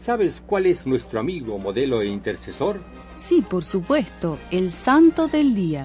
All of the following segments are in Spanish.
¿Sabes cuál es nuestro amigo, modelo e intercesor? Sí, por supuesto, el santo del día.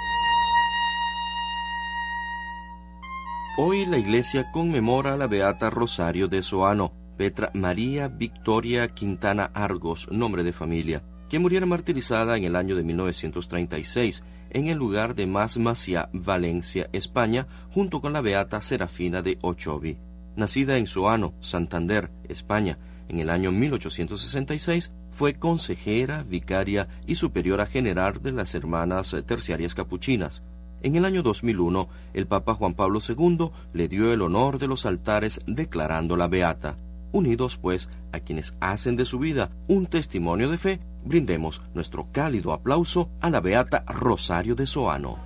Hoy la Iglesia conmemora a la beata Rosario de Soano, Petra María Victoria Quintana Argos, nombre de familia, que muriera martirizada en el año de 1936 en el lugar de Masmaciá, Valencia, España, junto con la beata Serafina de Ochovi. Nacida en Soano, Santander, España, en el año 1866, fue consejera, vicaria y superiora general de las Hermanas Terciarias Capuchinas. En el año 2001, el Papa Juan Pablo II le dio el honor de los altares declarándola beata. Unidos, pues, a quienes hacen de su vida un testimonio de fe, brindemos nuestro cálido aplauso a la beata Rosario de Soano.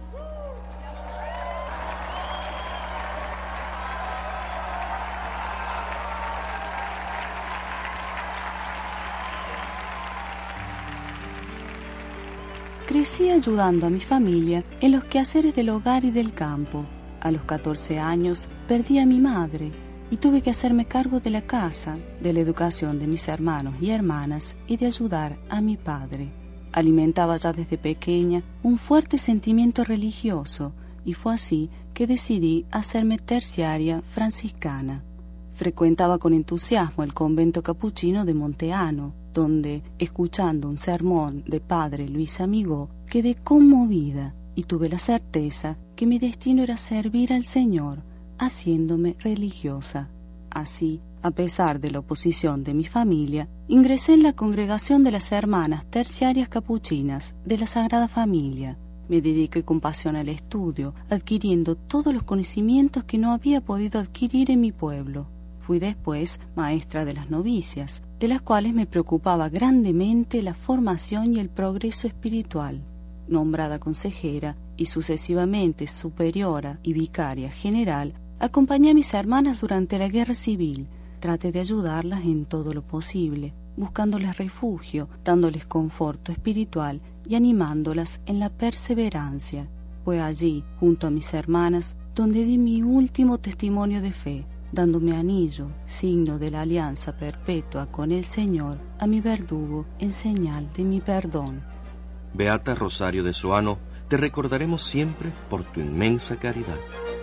Crecí ayudando a mi familia en los quehaceres del hogar y del campo. A los 14 años perdí a mi madre y tuve que hacerme cargo de la casa, de la educación de mis hermanos y hermanas y de ayudar a mi padre. Alimentaba ya desde pequeña un fuerte sentimiento religioso y fue así que decidí hacerme terciaria franciscana. Frecuentaba con entusiasmo el convento capuchino de Monteano, donde, escuchando un sermón de padre Luis Amigó, quedé conmovida y tuve la certeza que mi destino era servir al Señor, haciéndome religiosa. Así, a pesar de la oposición de mi familia, ingresé en la congregación de las Hermanas Terciarias Capuchinas de la Sagrada Familia. Me dediqué con pasión al estudio, adquiriendo todos los conocimientos que no había podido adquirir en mi pueblo. Fui después maestra de las novicias, de las cuales me preocupaba grandemente la formación y el progreso espiritual. Nombrada consejera y sucesivamente superiora y vicaria general, acompañé a mis hermanas durante la guerra civil. Traté de ayudarlas en todo lo posible, buscándoles refugio, dándoles conforto espiritual y animándolas en la perseverancia. Fue allí, junto a mis hermanas, donde di mi último testimonio de fe, dándome anillo, signo de la alianza perpetua con el Señor, a mi verdugo en señal de mi perdón. Beata Rosario de Soano, te recordaremos siempre por tu inmensa caridad.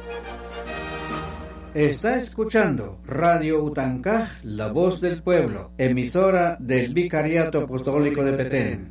Está escuchando Radio Utancaj, la voz del pueblo, emisora del Vicariato Apostólico de Petén.